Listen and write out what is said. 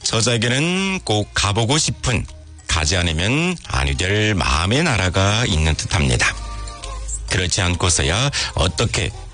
저자에게는 꼭 가보고 싶은, 가지 않으면 아니 될 마음의 나라가 있는 듯합니다. 그렇지 않고서야 어떻게